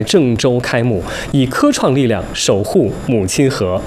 郑州开幕，以科创力量守护母亲河。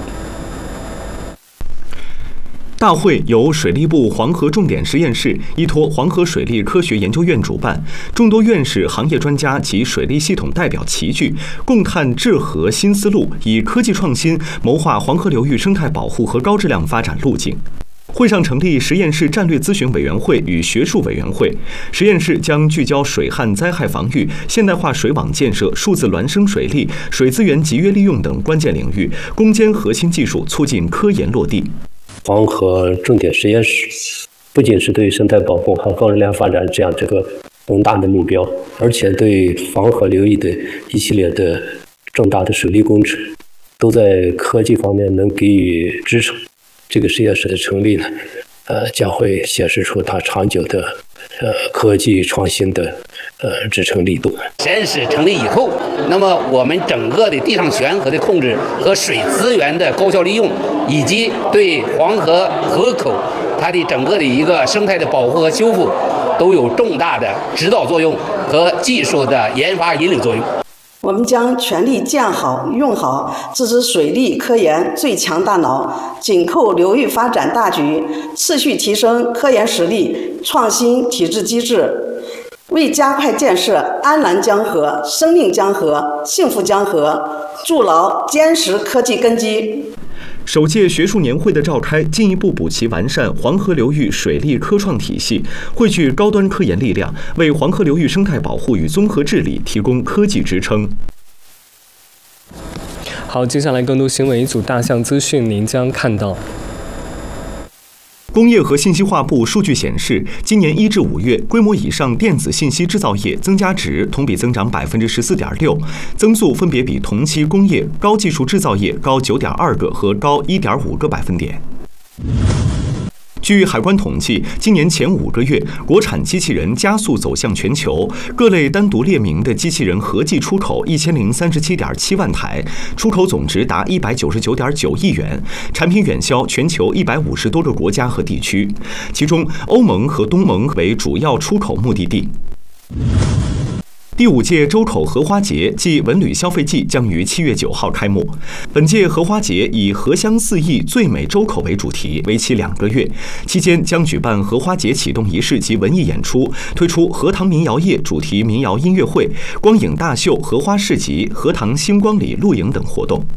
大会由水利部黄河重点实验室依托黄河水利科学研究院主办，众多院士、行业专家及水利系统代表齐聚，共探治河新思路，以科技创新谋划黄河流域生态保护和高质量发展路径。会上成立实验室战略咨询委员会与学术委员会，实验室将聚焦水旱灾害防御、现代化水网建设、数字孪生水利、水资源集约利用等关键领域，攻坚核心技术，促进科研落地。 黄河重点实验室不仅是对生态保护和高质量发展这个宏大的目标，而且对黄河流域的一系列的重大的水利工程，都在科技方面能给予支撑。这个实验室的成立呢，将会显示出它长久的科技创新的支撑力度。 实验室成立以后，那么我们整个的地上悬河的控制和水资源的高效利用，以及对黄河河口它的整个的一个生态的保护和修复，都有重大的指导作用和技术的研发引领作用。 我们将全力建好、用好支持水利科研最强大脑，紧扣流域发展大局，持续提升科研实力，创新体制机制，为加快建设安澜江河、生命江河、幸福江河筑牢坚实科技根基。 首届学术年会的召开，进一步补齐完善黄河流域水利科创体系，汇聚高端科研力量，为黄河流域生态保护与综合治理提供科技支撑。 好，接下来更多新闻一组大象资讯，您将看到。 工业和信息化部数据显示，今年1至5月，规模以上电子信息制造业增加值同比增长14.6%，增速分别比同期工业、高技术制造业高9.2个和高1.5个百分点。据海关统计，今年前5个月，国产机器人加速走向全球，各类单独列明的机器人合计出口1037.7万台，出口总值达199.9亿元，产品远销全球150多个国家和地区，其中欧盟和东盟为主要出口目的地。第5届周口荷花节暨文旅消费季将于7月9号开幕。本届荷花节以荷香四溢、最美周口为主题，为期2个月。期间将举办荷花节启动仪式及文艺演出，推出荷塘民谣夜主题民谣音乐会、光影大秀、荷花市集、荷塘星光里露营等活动。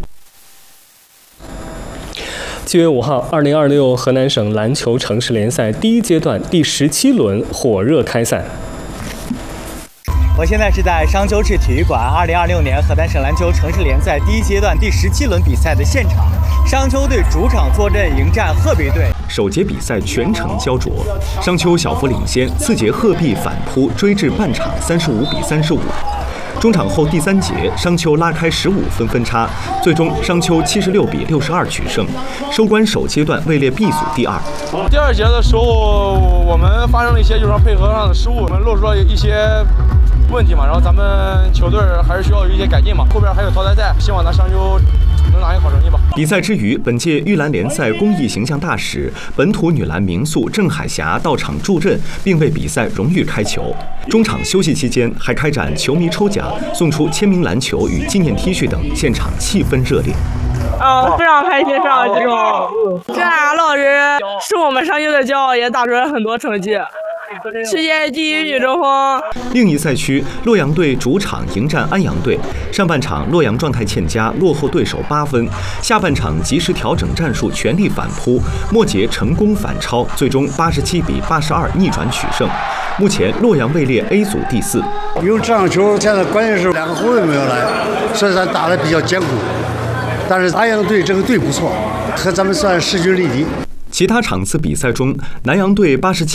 7月5号，2026河南省篮球城市联赛第1阶段第17轮火热开赛。 我现在是在商丘市体育馆2026年河南省篮球城市联赛第1阶段第17轮比赛的现场，商丘队主场坐镇迎战鹤壁队。 首节比赛全程焦灼，商丘小幅领先，次节鹤壁反扑追至半场35-35。中场后第3节，商丘拉开15分分差，最终商丘76-62取胜，收官首阶段位列 B 组第2。 第2节的时候，我们发生了一些就是配合上的失误，我们露出了一些问题嘛，然后咱们球队还是需要有一些改进嘛，后边还有淘汰赛，希望咱商丘能拿一个好成绩吧。 比赛之余，本届玉兰联赛公益形象大使、本土女篮名宿郑海霞到场助阵，并为比赛荣誉开球。中场休息期间，还开展球迷抽奖，送出签名篮球与纪念 T 恤等，现场气氛热烈。 非常开心，非常激动。郑海霞老师是我们商丘的骄傲，也打出了很多成绩。世界第1女中锋。 另一赛区，洛阳队主场迎战安阳队。上半场洛阳状态欠佳，落后对手8分。下半场及时调整战术，全力反扑，末节成功反超，最终87-82逆转取胜。目前洛阳位列 A 组第4。 因为这场球现在关键是2个后卫没有来，所以咱打得比较艰苦。但是安阳队这个队不错，和咱们算势均力敌。 其他场次比赛中，南阳队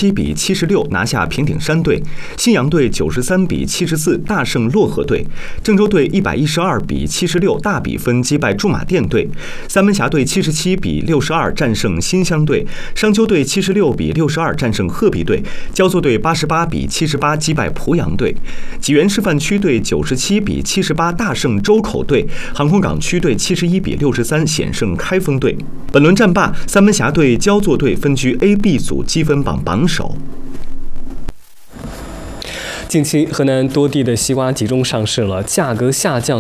87-76拿下平顶山队，信阳队93-74大胜漯河队，郑州队112-76大比分击败驻马店队，三门峡队77-62战胜新乡队，商丘队76-62战胜鹤壁队，焦作队88-78击败濮阳队，济源示范区队97-78大胜周口队，航空港区队71-63险胜开封队。本轮战罢，三门峡队焦作队分居 A、B 组积分榜榜首。近期，河南多地的西瓜集中上市了，价格下降